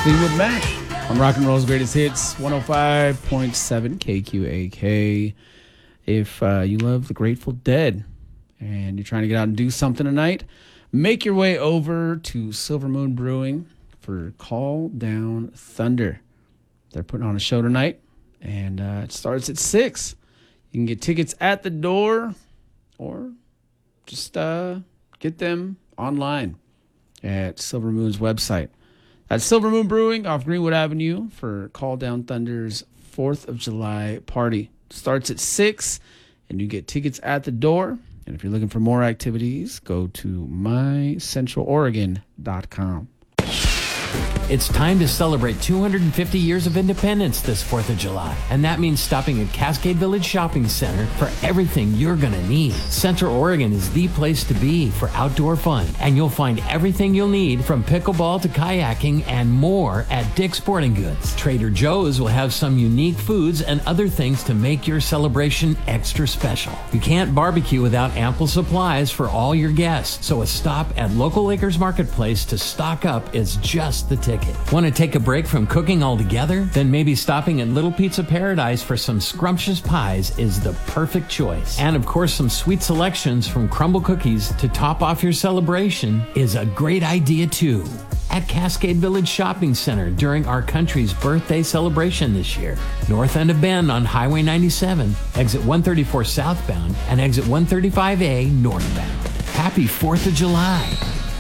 Fleetwood Mac on Rock and Roll's Greatest Hits, 105.7 KQAK. If you love the Grateful Dead and you're trying to get out and do something tonight, make your way over to Silver Moon Brewing for Call Down Thunder. They're putting on a show tonight, and it starts at 6. You can get tickets at the door or just get them online at Silver Moon's website. At Silver Moon Brewing off Greenwood Avenue for Call Down Thunder's 4th of July party. Starts at 6, and you get tickets at the door. And if you're looking for more activities, go to mycentraloregon.com. It's time to celebrate 250 years of independence this 4th of July. And that means stopping at Cascade Village Shopping Center for everything you're going to need. Central Oregon is the place to be for outdoor fun. And you'll find everything you'll need from pickleball to kayaking and more at Dick's Sporting Goods. Trader Joe's will have some unique foods and other things to make your celebration extra special. You can't barbecue without ample supplies for all your guests. So a stop at local Lakers Marketplace to stock up is just the ticket. Want to take a break from cooking altogether? Then maybe stopping at Little Pizza Paradise for some scrumptious pies is the perfect choice. And of course, some sweet selections from crumble cookies to top off your celebration is a great idea too. At Cascade Village Shopping Center during our country's birthday celebration this year. North end of Bend on Highway 97, exit 134 southbound and exit 135A northbound. Happy 4th of July.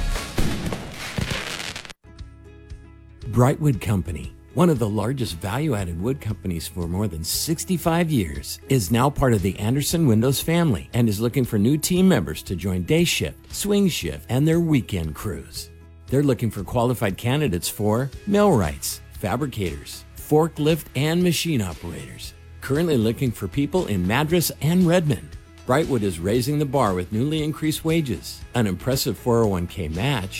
Brightwood Company, one of the largest value-added wood companies for more than 65 years, is now part of the Anderson Windows family and is looking for new team members to join day shift, swing shift, and their weekend crews. They're looking for qualified candidates for millwrights, fabricators, forklift, and machine operators. Currently looking for people in Madras and Redmond. Brightwood is raising the bar with newly increased wages, an impressive 401k match,